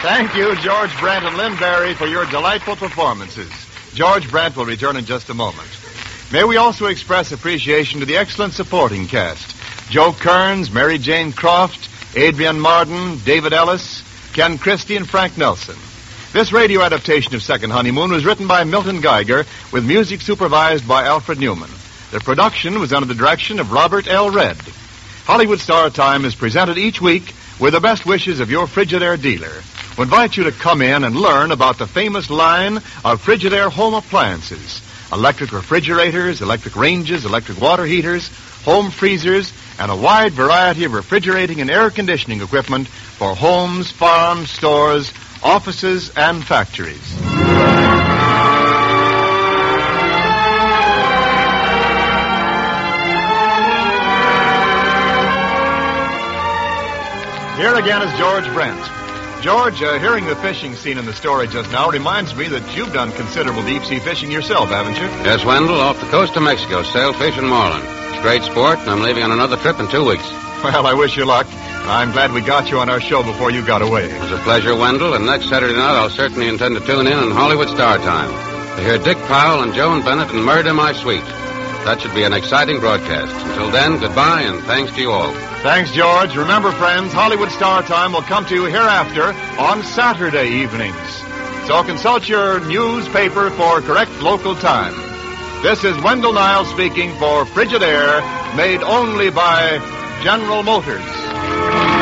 Thank you, George Brent and Lynn Barry, for your delightful performances. George Brent will return in just a moment. May we also express appreciation to the excellent supporting cast. Joe Kearns, Mary Jane Croft, Adrian Marden, David Ellis, Ken Christie, and Frank Nelson. This radio adaptation of Second Honeymoon was written by Milton Geiger with music supervised by Alfred Newman. The production was under the direction of Robert L. Redd. Hollywood Star Time is presented each week with the best wishes of your Frigidaire dealer. We invite you to come in and learn about the famous line of Frigidaire home appliances. Electric refrigerators, electric ranges, electric water heaters, home freezers, and a wide variety of refrigerating and air conditioning equipment for homes, farms, stores, offices, and factories. Here again is George Brent. George, hearing the fishing scene in the story just now reminds me that you've done considerable deep-sea fishing yourself, haven't you? Yes, Wendell, off the coast of Mexico, sailfish and marlin. It's great sport, and I'm leaving on another trip in 2 weeks. Well, I wish you luck. I'm glad we got you on our show before you got away. It was a pleasure, Wendell, and next Saturday night I'll certainly intend to tune in on Hollywood Star Time to hear Dick Powell and Joan Bennett and Murder My Sweet. That should be an exciting broadcast. Until then, goodbye, and thanks to you all. Thanks, George. Remember, friends, Hollywood Star Time will come to you hereafter on Saturday evenings. So consult your newspaper for correct local time. This is Wendell Niles speaking for Frigidaire, made only by General Motors.